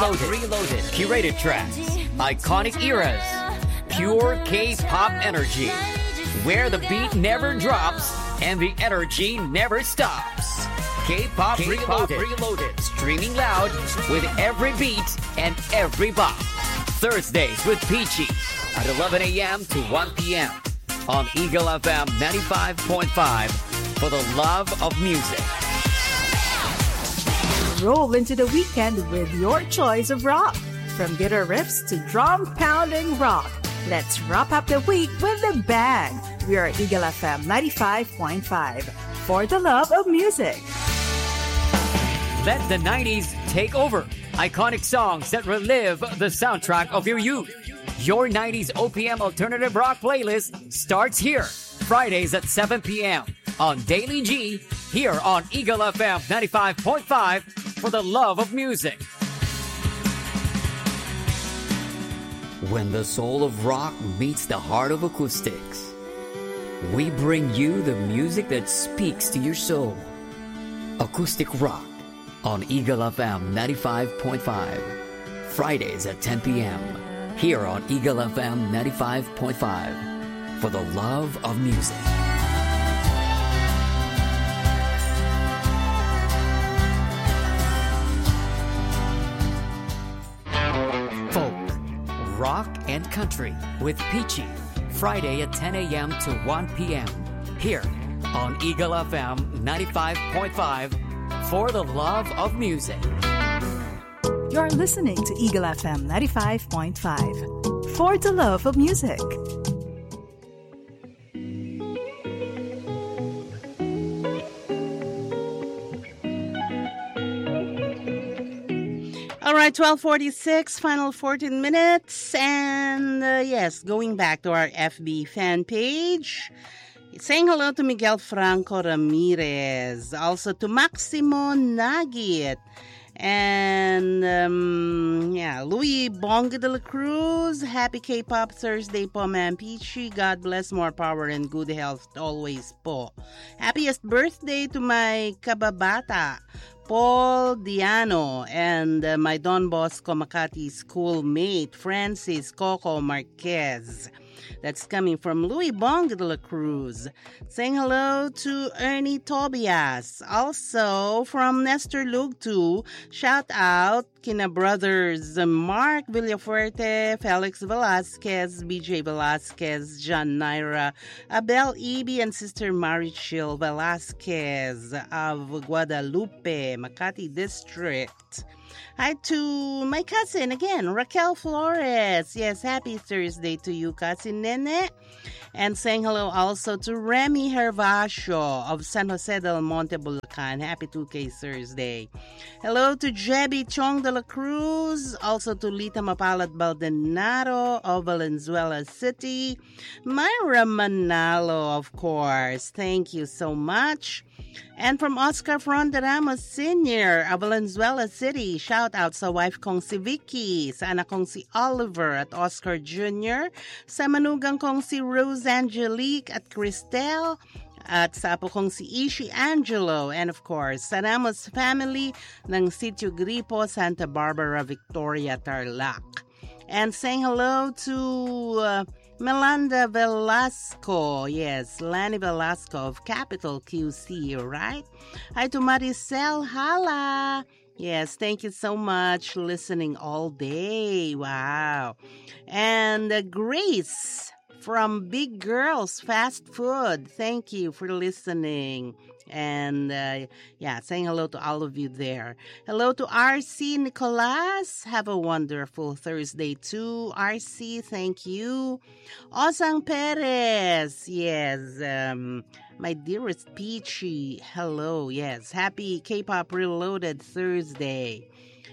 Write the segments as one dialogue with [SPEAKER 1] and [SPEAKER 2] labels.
[SPEAKER 1] Reloaded. Curated tracks. Iconic eras. Pure K-pop energy. Where the beat never drops and the energy never stops. K-pop Reloaded. Streaming loud with every beat and every bop. Thursdays with Peachy at 11 a.m. to 1 p.m. on Eagle FM 95.5 for the love of music.
[SPEAKER 2] Roll into the weekend with your choice of rock. From guitar riffs to drum-pounding rock. Let's wrap up the week with a bang. We are Eagle FM 95.5 for the love of music.
[SPEAKER 1] Let the 90s take over. Iconic songs that relive the soundtrack of your youth. Your 90s OPM alternative rock playlist starts here. Fridays at 7 p.m. on Daily G, here on Eagle FM 95.5 for the love of music. When the soul of rock meets the heart of acoustics, we bring you the music that speaks to your soul. Acoustic rock on Eagle FM 95.5. Fridays at 10 p.m. here on Eagle FM 95.5 for the love of music. Rock and Country with Peachy, Friday at 10 a.m. to 1 p.m. here on Eagle FM 95.5 for the love of music.
[SPEAKER 2] You're listening to Eagle FM 95.5 for the love of music.
[SPEAKER 3] All right, 12:46, final 14 minutes. And yes, going back to our FB fan page. Saying hello to Miguel Franco Ramirez. Also to Maximo Nagit. And Louis Bonga de la Cruz. Happy K-Pop Thursday po, Ma'am Peachy. God bless, more power and good health always po. Happiest birthday to my kababata, Paul Diano, and my Don Bosco Makati schoolmate, Francis Coco Marquez. That's coming from Louis Bonga de la Cruz. Saying hello to Ernie Tobias. Also from Nestor Lugtu, shout out kina brothers Mark Villafuerte, Felix Velasquez, BJ Velasquez, John Naira, Abel Ibi, and Sister Marichil Velasquez of Guadalupe, Makati District. Hi to my cousin again, Raquel Flores. Yes, happy Thursday to you, cousin Nene. And saying hello also to Remy Hervasio of San Jose del Monte, Bulacan. Happy 2K Thursday. Hello to Jebby Chong de la Cruz. Also to Lita Mapalat Baldonado of Valenzuela City. Myra Manalo, of course. Thank you so much. And from Oscar Fronderamos Sr. of Valenzuela City, shout out sa wife kong si Vicky, sa anak kong si Oliver at Oscar Jr., sa manugang kong si Rose Angelique at Cristel, at sa apo kong si Ishi Angelo, and of course, sa Ramos family ng Sitio Gripo, Santa Barbara, Victoria, Tarlac. And saying hello to Melanda Velasco. Yes, Lani Velasco of Capital QC, right? Hi to Maricel Hala. Yes, thank you so much. Listening all day. Wow. And Grace from Big Girls Fast Food. Thank you for listening. And saying hello to all of you there. Hello to RC Nicolas. Have a wonderful Thursday too, RC. Thank you. Osang Perez. Yes, my dearest Peachy. Hello. Yes, happy K-Pop Reloaded Thursday.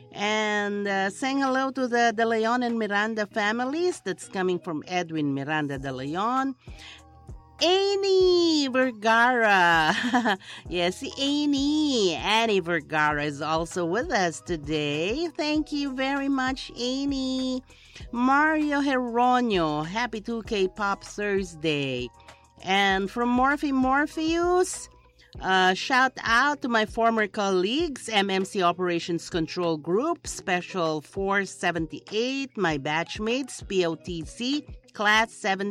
[SPEAKER 3] And saying hello to the De Leon and Miranda families. That's coming from Edwin Miranda De Leon. Annie Vergara. Yes, Annie Vergara is also with us today. Thank you very much, Annie. Mario Heronio, happy 2K Pop Thursday. And from Morpheus, Shout out to my former colleagues, MMC Operations Control Group, Special Force 78, my batchmates, POTC, Class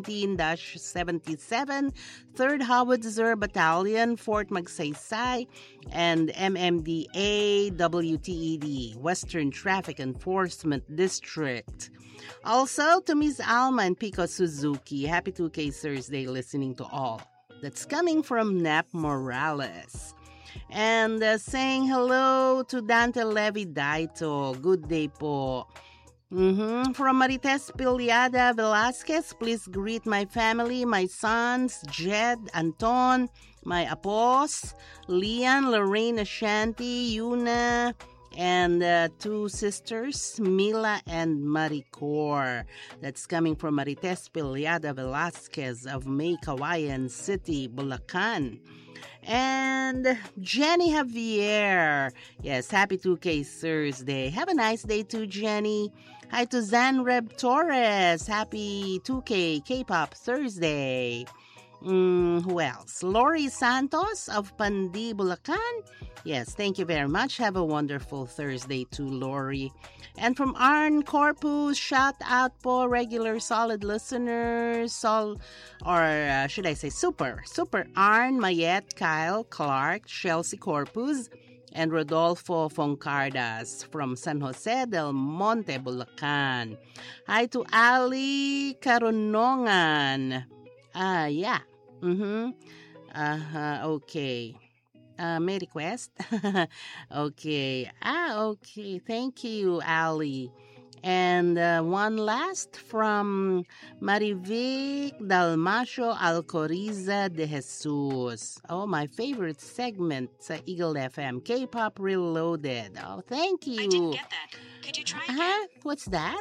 [SPEAKER 3] 17-77, 3rd Howitzer Battalion, Fort Magsaysay, and MMDA WTED, Western Traffic Enforcement District. Also to Ms. Alma and Pico Suzuki, happy 2K Thursday listening to all. That's coming from Nap Morales. And saying hello to Dante Levi Daito. Good day po. From Marites Piliada Velasquez, please greet my family, my sons, Jed, Anton, my apos, Lian, Lorraine Ashanti, Yuna, and 2 sisters, Mila and Maricor. That's coming from Marites Piliada Velasquez of May Kawayan City, Bulacan. And Jenny Javier. Yes, happy 2K Thursday. Have a nice day too, Jenny. Hi to Zanreb Torres. Happy 2K K-Pop Thursday. Who else? Lori Santos of Pandi, Bulacan. Yes, thank you very much. Have a wonderful Thursday to Lori. And from Arn Corpus, shout out po regular solid listeners, should I say super Arn, Mayet, Kyle, Clark, Chelsea Corpus, and Rodolfo Foncardas from San Jose del Monte, Bulacan. Hi to Ali Caronongan. Yeah. Okay. May request? Okay. Okay. Thank you, Ali. And one last from Marivic Dalmacio Alcoriza de Jesus. Oh, my favorite segment sa Eagle FM, K-Pop Reloaded. Oh, thank you.
[SPEAKER 4] I didn't get that. Could you try again?
[SPEAKER 3] What's that?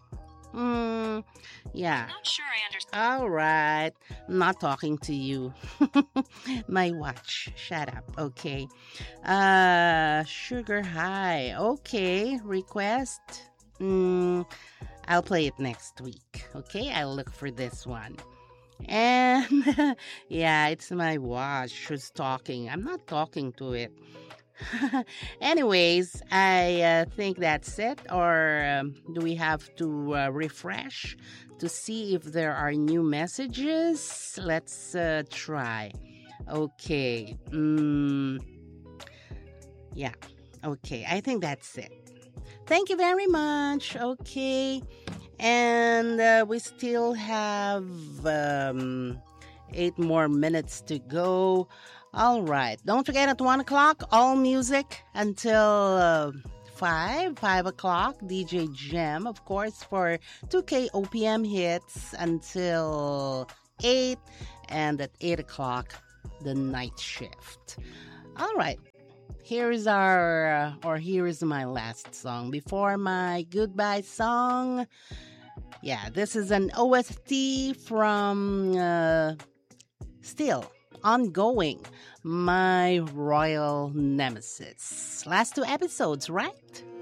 [SPEAKER 3] Yeah.
[SPEAKER 4] Not sure I understand.
[SPEAKER 3] All right. I'm not talking to you. My watch. Shut up. Okay. Sugar High. Okay. Request. I'll play it next week. Okay. I'll look for this one. And yeah, it's my watch who's talking. I'm not talking to it. Anyways, I think that's it. Or do we have to refresh to see if there are new messages? Let's try. Okay. Yeah. Okay. I think that's it. Thank you very much. Okay. And we still have 8 more minutes to go. All right. Don't forget at 1 o'clock, all music until 5 o'clock. DJ Gem, of course, for 2K OPM hits until 8. And at 8 o'clock, the night shift. All right. Here is my last song. Before my goodbye song, yeah, this is an OST from still ongoing, My Royal Nemesis. Last 2 episodes, right?